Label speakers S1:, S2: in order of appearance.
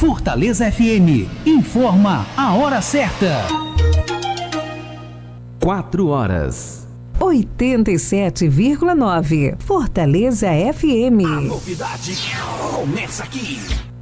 S1: Fortaleza FM informa a hora certa.
S2: 4 horas.
S3: 87,9. Fortaleza FM.
S1: A novidade começa aqui.